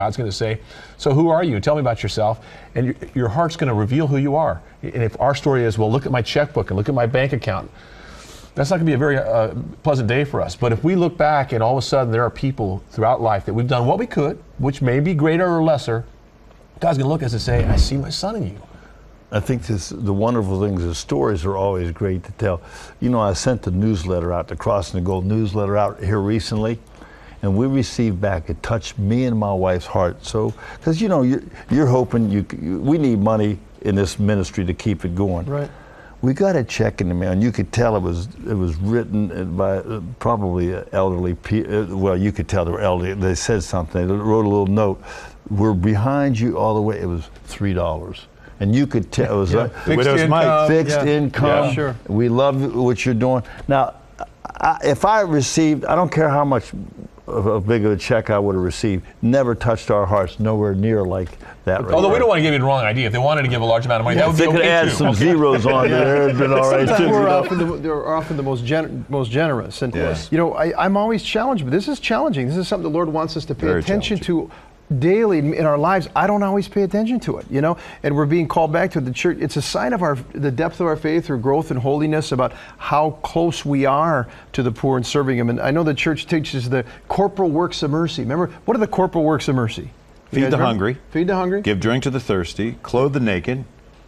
God's going to say, so who are you? Tell me about yourself. And your heart's going to reveal who you are. And if our story is, well, look at my checkbook and look at my bank account, that's not going to be a very pleasant day for us. But if we look back and all of a sudden there are people throughout life that we've done what we could, which may be greater or lesser, God's going to look at us and say, I see my son in you. I think the wonderful things is stories are always great to tell. You know, I sent the newsletter out, the Crossing the Goal newsletter out here recently, and we received back, it touched me and my wife's heart. So, because you know, you're hoping, we need money in this ministry to keep it going. Right. We got a check in the mail, and you could tell it was written by probably elderly people. Well, you could tell they were elderly. They said something. They wrote a little note. We're behind you all the way. It was $3. And you could tell it was fixed income. Yeah, sure. We love what you're doing. Now, if I received, I don't care how much of a big of a check I would have received, never touched our hearts, nowhere near like that. Although we don't want to give you the wrong idea. If they wanted to give a large amount of money, that would be okay too. They could add some zeros on there. It'd been all right too. They're often the most generous. And you know, I'm always challenged, but this is challenging. This is something the Lord wants us to pay attention to daily in our lives. I don't always pay attention to it, you know, and we're being called back to the church. It's a sign of the depth of our faith or growth and holiness about how close we are to the poor and serving them. And I know the church teaches the corporal works of mercy. Remember, what are the corporal works of mercy? Feed the hungry. Feed the hungry. Give drink to the thirsty. Clothe the naked.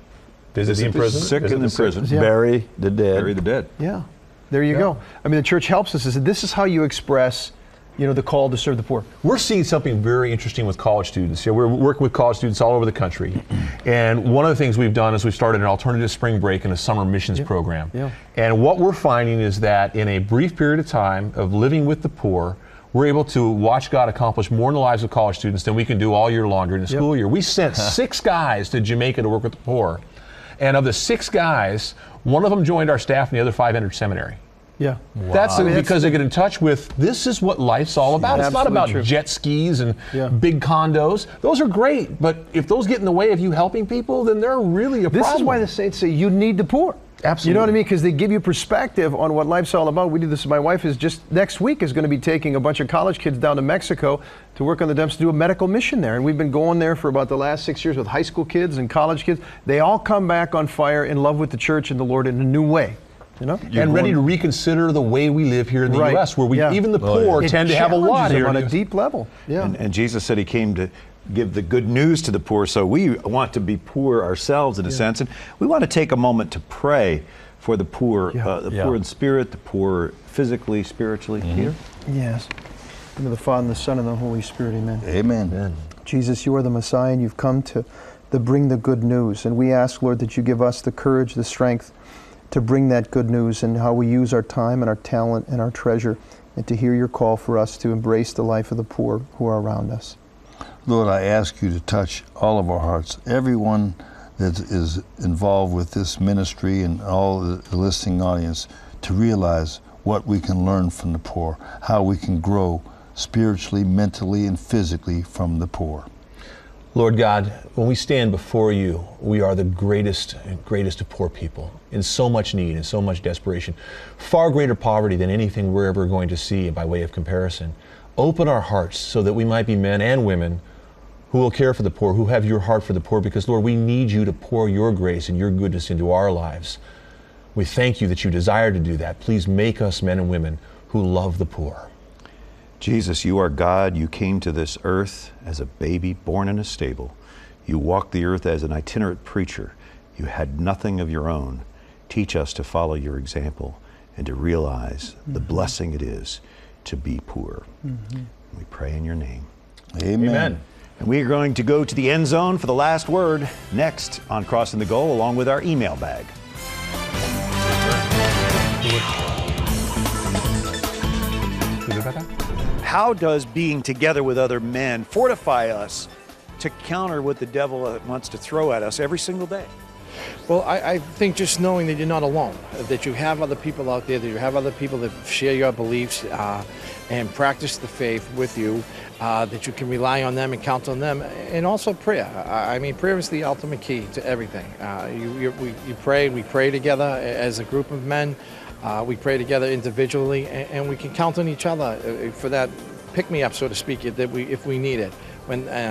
Visit the imprisoned. Sick in the prison. Yeah. Bury the dead. Bury the dead. Yeah, there you go. I mean, the church helps us. This is how you express, you know, the call to serve the poor. We're seeing something very interesting with college students. We're working with college students all over the country. And one of the things we've done is we've started an alternative spring break and a summer missions program. Yeah. And what we're finding is that in a brief period of time of living with the poor, we're able to watch God accomplish more in the lives of college students than we can do all year long during the school year. We sent 6 guys to Jamaica to work with the poor. And of the 6 guys, one of them joined our staff and the other 5 entered seminary. Yeah. Wow. That's because they get in touch with, this is what life's all about. It's not about jet skis and big condos. Those are great, but if those get in the way of you helping people, then they're really a problem. This is why the saints say you need the poor. Absolutely. You know what I mean? Because they give you perspective on what life's all about. We do this. My wife is just next week is going to be taking a bunch of college kids down to Mexico to work on the dumps to do a medical mission there. And we've been going there for about the last 6 years with high school kids and college kids. They all come back on fire, in love with the church and the Lord in a new way. You know? And ready to reconsider the way we live here in the U.S., where we even the poor tend to have a lot here on a deep level. Yeah. And Jesus said he came to give the good news to the poor, so we want to be poor ourselves in a sense, and we want to take a moment to pray for the poor, poor in spirit, the poor physically, spiritually. Peter? Yes. In the name of the Father, and the Son, and the Holy Spirit. Amen. Amen. Jesus, you are the Messiah, and you've come to bring the good news. And we ask, Lord, that you give us the courage, the strength to bring that good news, and how we use our time and our talent and our treasure, and to hear your call for us to embrace the life of the poor who are around us. Lord, I ask you to touch all of our hearts, everyone that is involved with this ministry and all the listening audience, to realize what we can learn from the poor, how we can grow spiritually, mentally, and physically from the poor. Lord God, when we stand before you, we are the greatest of poor people, in so much need and so much desperation, far greater poverty than anything we're ever going to see by way of comparison. Open our hearts so that we might be men and women who will care for the poor, who have your heart for the poor, because Lord, we need you to pour your grace and your goodness into our lives. We thank you that you desire to do that. Please make us men and women who love the poor. Jesus, you are God. You came to this earth as a baby born in a stable. You walked the earth as an itinerant preacher. You had nothing of your own. Teach us to follow your example and to realize the blessing it is to be poor. We pray in your name. Amen. And we are going to go to the end zone for the last word next on Crossing the Goal, along with our email bag. How does being together with other men fortify us to counter what the devil wants to throw at us every single day? Well, I think just knowing that you're not alone, that you have other people out there, that you have other people that share your beliefs and practice the faith with you, that you can rely on them and count on them, and also prayer. I mean, prayer is the ultimate key to everything. You pray, we pray together as a group of men. We pray together individually, and we can count on each other for that pick-me-up, so to speak, if we need it. When